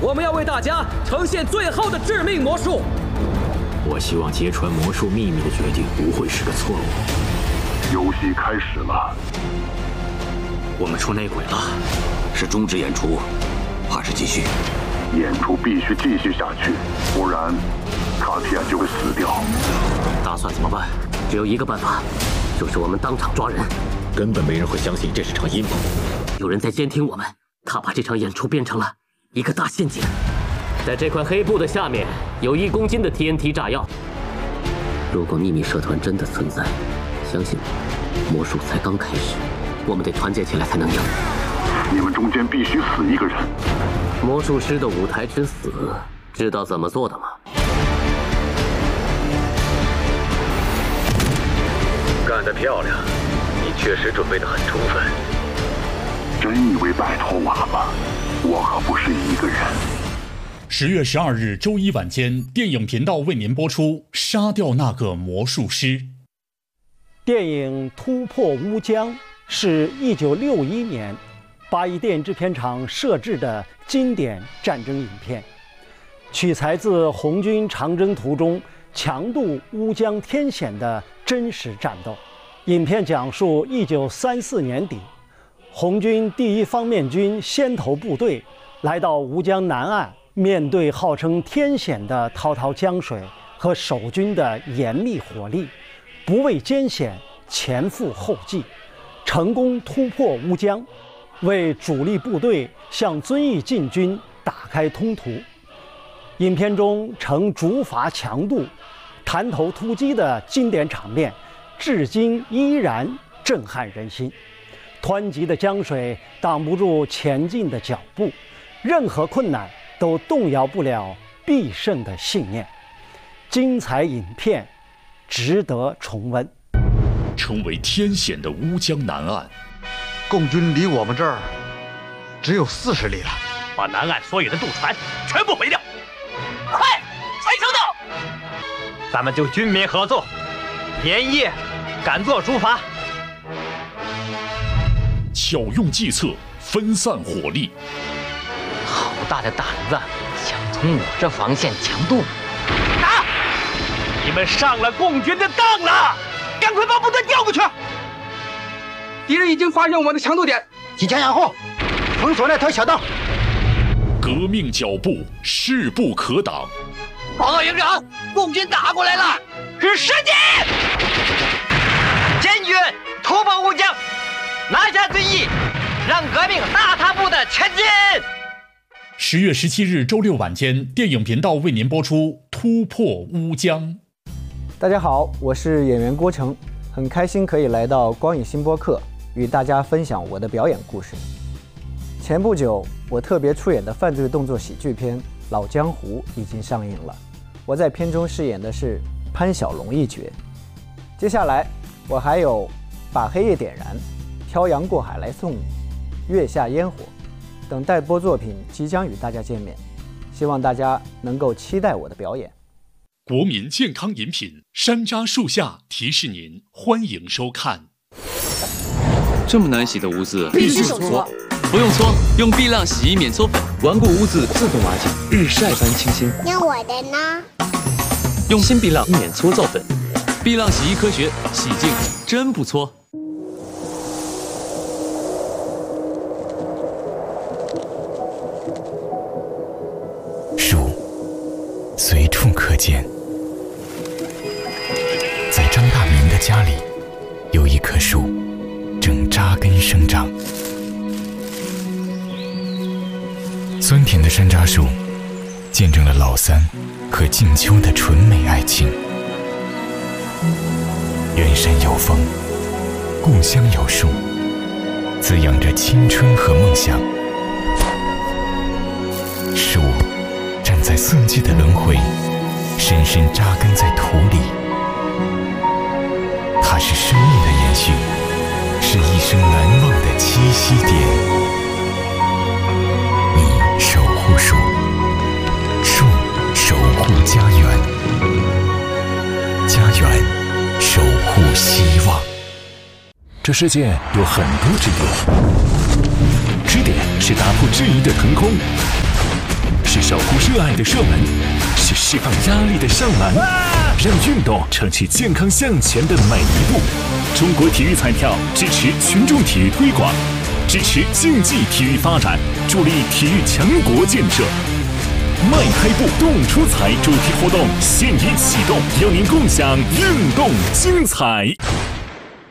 我们要为大家呈现最后的致命魔术。 我希望揭穿魔术秘密的决定不会是个错误。 游戏开始了， 我们出内鬼了，是终止演出，还是继续？ 演出必须继续下去，不然卡提亚就会死掉。 打算怎么办？只有一个办法，就是我们当场抓人。根本没人会相信这是场阴谋。有人在监听我们，他把这场演出变成了一个大陷阱。在这块黑布的下面有1公斤的 TNT 炸药。如果秘密社团真的存在，相信我，魔术才刚开始，我们得团结起来才能赢。 你们中间必须死一个人。 魔术师的舞台之死，知道怎么做的吗？干得漂亮，你确实准备得很充分。 真以为摆脱我了吗？我可不是一个人。 10月12日周一晚间，电影频道为您播出《杀掉那个魔术师》。 电影《突破乌江》是1961年八一电影制片厂摄制的经典战争影片，取材自红军长征途中强渡乌江天险的真实战斗。影片讲述1934年底，红军第一方面军先头部队来到乌江南岸，面对号称天险的滔滔江水和守军的严密火力，不畏艰险，前赴后继，成功突破乌江，为主力部队向遵义进军打开通途。影片中呈竹筏强渡、弹头突击的经典场面，至今依然震撼人心。湍急的江水挡不住前进的脚步，任何困难都动摇不了必胜的信念。精彩影片，值得重温。 成为天险的乌江南岸， 共军离我们这儿只有40里了， 把南岸所有的渡船全部毁掉！快，谁收到？咱们就军民合作，连夜赶做竹筏。 巧用计策，分散火力。 好大的胆子，想从我这防线强渡！ 打！你们上了共军的当了！赶快把部队调过去！ 敌人已经发现我们的强渡点， 提前掩护，封锁那条小道。 革命脚步势不可挡。 报告营长，共军打过来了，是时机！ 坚决突破乌江，拿下遵义，让革命大踏步的前进。 10月17日周六晚间，电影频道为您播出《突破乌江》。 大家好，我是演员郭成，很开心可以来到光影新播客，与大家分享我的表演故事。前不久，我特别出演的犯罪动作喜剧片《老江湖》已经上映了，我在片中饰演的是潘小龙一角。接下来，我还有把黑夜点燃、漂洋过海来送你、月下烟火等待播作品即将与大家见面，希望大家能够期待我的表演。 国民健康饮品山楂树下提示您欢迎收看。 这么难洗的污渍必须手搓， 不用搓，用碧浪洗衣免搓粉，顽固污渍自动瓦解，日晒般清新。 那我的呢？ 用新碧浪免搓皂粉，碧浪洗衣科学，洗净真不搓。 树随处可见，在张大民的家里有一棵树正扎根生长。酸甜的山楂树见证了老三和静秋的纯美爱情。远山有风，故乡有树，滋养着青春和梦想。树站在四季的轮回，深深扎根在土里。它是生命的延续，是一生难忘的栖息点。你守护树，树守护家园，家园守护希望。 这世界有很多支点，支点是打破质疑的腾空。 是守护热爱的射门，是释放压力的上篮，让运动成其健康向前的每一步。中国体育彩票支持群众体育推广，支持竞技体育发展，助力体育强国建设。迈开步，动出彩主题活动现已启动，邀您共享运动精彩。